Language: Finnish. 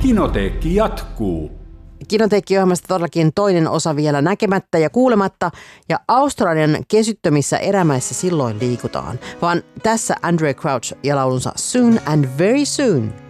Kinoteekki jatkuu. Kinoteekki-ohjelmasta todellakin toinen osa vielä näkemättä ja kuulematta, ja Australian kesyttömissä erämäissä silloin liikutaan. Vaan tässä Andrae Crouch ja laulunsa Soon and Very Soon.